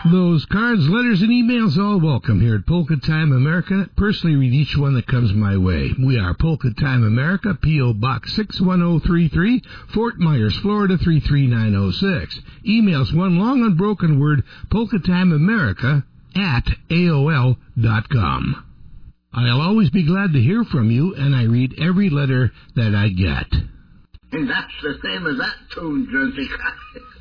Those cards, letters, and emails, all welcome here at Polka Time America. Personally read each one that comes my way. We are Polka Time America, P.O. Box 61033, Fort Myers, Florida 33906. Emails one long unbroken word, polkatimeamerica@AOL.com. I'll always be glad to hear from you, and I read every letter that I get. And that's the same as that tune, Jersey.